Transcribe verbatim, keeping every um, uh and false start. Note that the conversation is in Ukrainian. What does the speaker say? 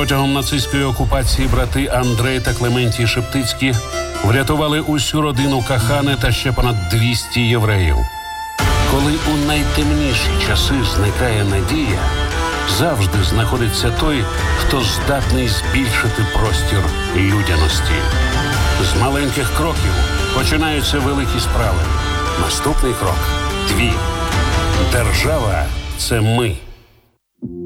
Протягом нацистської окупації брати Андрей та Клементій Шептицькі врятували усю родину Кахани та ще понад двісті євреїв. Коли у найтемніші часи зникає надія, завжди знаходиться той, хто здатний збільшити простір людяності. З маленьких кроків починаються великі справи. Наступний крок – твій. Держава – це ми.